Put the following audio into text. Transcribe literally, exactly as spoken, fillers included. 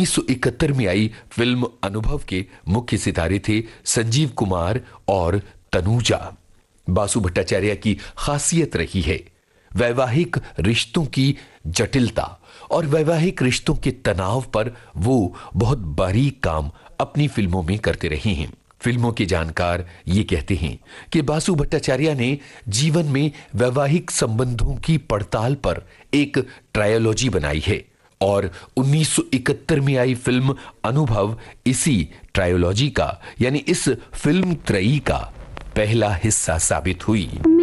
उन्नीस सौ इकहत्तर में आई फिल्म अनुभव के मुख्य सितारे थे संजीव कुमार और तनुजा। बासु भट्टाचार्य की खासियत रही है वैवाहिक रिश्तों की जटिलता और वैवाहिक रिश्तों के तनाव पर वो बहुत बारीक काम अपनी फिल्मों में करते रहे हैं। फिल्मों के जानकार ये कहते हैं कि बासु भट्टाचार्य ने जीवन में वैवाहिक संबंधों की पड़ताल पर एक ट्रायोलॉजी बनाई है और उन्नीस सौ इकहत्तर में आई फिल्म अनुभव इसी ट्रायोलॉजी का यानी इस फिल्म त्रयी का पहला हिस्सा साबित हुई।